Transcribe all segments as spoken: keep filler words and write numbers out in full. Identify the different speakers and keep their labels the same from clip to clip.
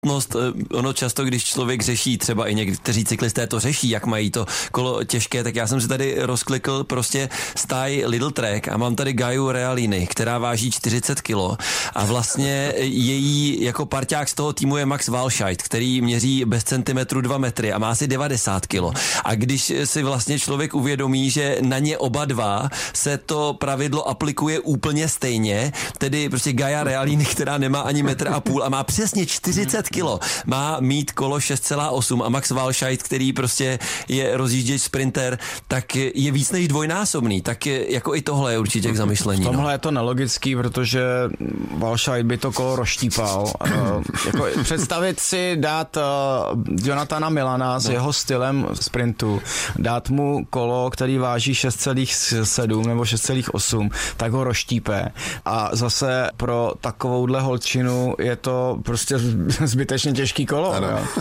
Speaker 1: nutnost, ono často, když člověk řeší, třeba i někteří cyklisté to řeší, jak mají to kolo těžké, tak já jsem si tady rozklikl prostě stáj Lidl Trek a mám tady Gaju Realini, která váží čtyřicet kilo a vlastně její jako parťák z toho týmu je Max Walscheid, který měří bez centimetru dva metry a má asi devadesát kilo. A když si vlastně člověk uvědomí, že na ně oba dva se to pravidlo aplikuje úplně stejně, tedy prostě Gaja Realini, která nemá ani metr a půl a má přesně čtyřicet kilo, má mít kolo šest celá osm a Max Walscheid, který prostě je rozjížděč sprinter, tak je víc než dvojnásobný, tak je, jako i tohle je určitě k zamyšlení.
Speaker 2: V tomhle
Speaker 1: no.
Speaker 2: je to nelogický, protože Walscheid by to kolo rozštípal. uh, jako představit si, dát uh, Jonathana Milana s no. jeho stylem sprintu, dát mu kolo, který váží šest celá sedm nebo šest celá osm, tak ho rozštípe. A zase pro takovouhle holčinu je to prostě zbytečně těžký kolo.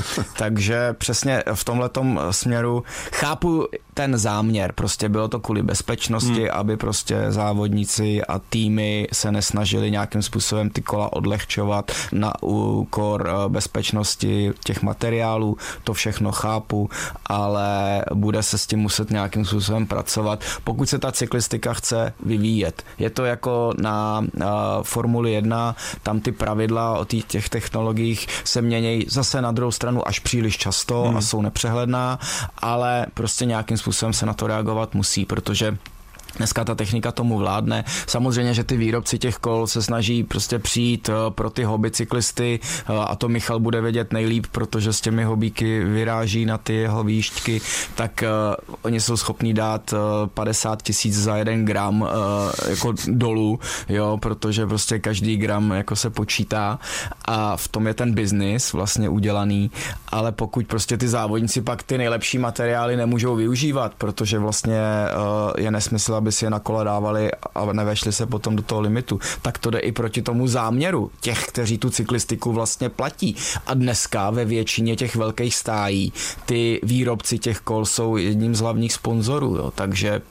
Speaker 2: Takže přesně v tomhletom směru chápu ten záměr, prostě bylo to kvůli bezpečnosti, hmm. aby prostě závodníci a týmy se nesnažili nějakým způsobem ty kola odlehčovat na úkor bezpečnosti těch materiálů, to všechno chápu, ale bude se s tím muset nějakým způsobem pracovat, pokud se ta cyklistika chce vyvíjet. Je to jako na uh, Formuli jedna, tam ty pravidla o tý, těch technologiích se mění zase na druhou stranu až příliš často hmm. a jsou nepřehledná, ale prostě nějakým způsobem se na to reagovat musí, protože dneska ta technika tomu vládne. Samozřejmě, že ty výrobci těch kol se snaží prostě přijít pro ty hobby cyklisty a to Michal bude vědět nejlíp, protože s těmi hobíky vyráží na ty jeho výšťky, tak uh, oni jsou schopní dát uh, padesát tisíc za jeden gram uh, jako dolů, jo, protože prostě každý gram jako se počítá a v tom je ten biznis vlastně udělaný, ale pokud prostě ty závodníci pak ty nejlepší materiály nemůžou využívat, protože vlastně uh, je nesmysl, aby si je na kola dávali a nevešli se potom do toho limitu, tak to jde i proti tomu záměru těch, kteří tu cyklistiku vlastně platí. A dneska ve většině těch velkých stájí ty výrobci těch kol jsou jedním z hlavních sponzorů, jo, takže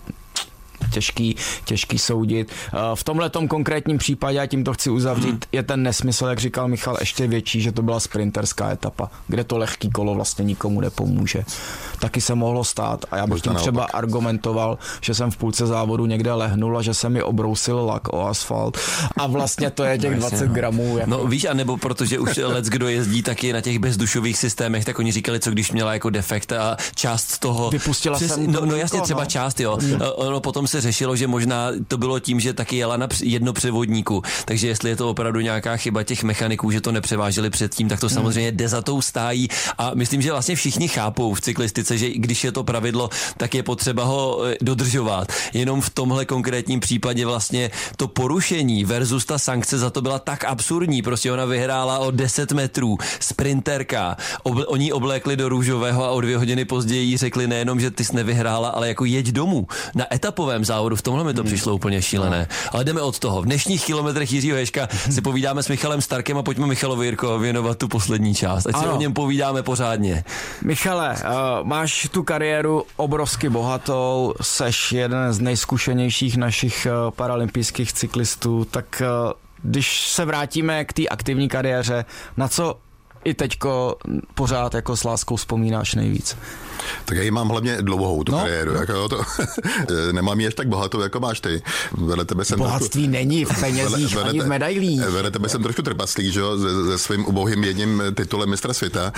Speaker 2: těžký, těžký soudit. V tomhletom konkrétním případě, a tím to chci uzavřít, hmm. je ten nesmysl, jak říkal Michal, ještě větší, že to byla sprinterská etapa, kde to lehký kolo vlastně nikomu nepomůže. Taky se mohlo stát a já bych tím třeba argumentoval, že jsem v půlce závodu někde lehnul a že se mi obrousil lak o asfalt a vlastně to je těch dvacet gramů. Jako...
Speaker 1: No víš, anebo protože už lec, kdo jezdí taky na těch bezdušových systémech, tak oni říkali, co když měla jako defekt a část toho...
Speaker 2: Vypustila
Speaker 1: Přes...
Speaker 2: jsem...
Speaker 1: No, no jasně, třeba no. část, jo. Ono potom se řešilo, že možná to bylo tím, že taky jela na jedno převodníku, takže jestli je to opravdu nějaká chyba těch mechaniků, že to nepřeváželi předtím, tak to samozřejmě jde za tou stájí a myslím, že vlastně všichni chápou v cyklistice, že když je to pravidlo, tak je potřeba ho dodržovat. Jenom v tomhle konkrétním případě vlastně to porušení versus ta sankce za to byla tak absurdní, prostě ona vyhrála o deset metrů, sprinterka, Obl- oni oblékli do růžového a o dvě hodiny později jí řekli nejenom, že ty jsi nevyhrála, ale jako jeď domů na etapovém závodu. V tomhle mi to přišlo úplně šílené. Ale jdeme od toho. V dnešních kilometrech Jiřího Ježka si povídáme s Michalem Starkem a pojďme Michalovi Jirko věnovat tu poslední část. Ať si o něm povídáme pořádně.
Speaker 2: Michale, uh, máš tu kariéru obrovsky bohatou, seš jeden z nejzkušenějších našich uh, paralympijských cyklistů, tak uh, když se vrátíme k té aktivní kariéře, na co i teďko pořád jako s láskou vzpomínáš nejvíc?
Speaker 3: Tak já ji mám hlavně dlouhou, tu no. kariéru. Jako to, nemám ji až tak bohatou, jako máš ty. Vedle tebe jsem
Speaker 2: bohatství trošku, není v penězích vedle, ani v medailích.
Speaker 3: Vedle tebe jsem trošku trpaslík, že jo, se, se svým ubohým jedním titulem mistra světa,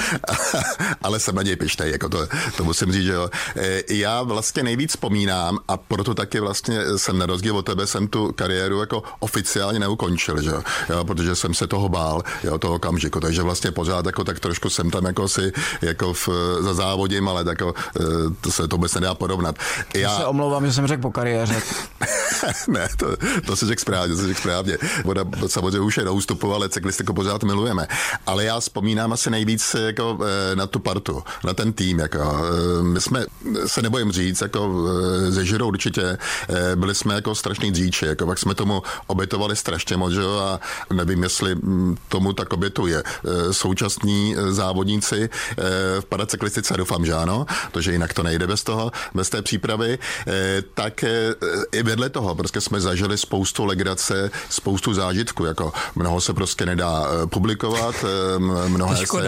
Speaker 3: ale jsem na něj pištej, jako to, to musím říct, že jo. Já vlastně nejvíc vzpomínám a proto taky vlastně jsem na rozdíl od tebe jsem tu kariéru jako oficiálně neukončil, že jo, jo protože jsem se toho bál, jo, toho okamžiku, takže vlastně pořád jako tak trošku jsem tam jako si jako v, za závodím, ale jako, to se to vůbec nedá porovnat.
Speaker 2: Já se omlouvám, že jsem řekl po kariéře.
Speaker 3: Ne, to, to si řekl správně, to si řekl správně. Voda samozřejmě už je na ústupu, ale cyklistiku pořád milujeme. Ale já vzpomínám asi nejvíc jako na tu partu, na ten tým. Jako. My jsme, se nebojím říct, jako ze Žirou určitě, byli jsme jako strašný dříči, jako pak jsme tomu obětovali strašně moc, že? A nevím, jestli tomu tak obětuje. Současní závodníci v paracyklistice, doufám, že ano, protože jinak to nejde bez toho, bez té přípravy, tak i vedle toho prostě jsme zažili spoustu legrace, spoustu zážitků, jako mnoho se prostě nedá publikovat, mnohé se,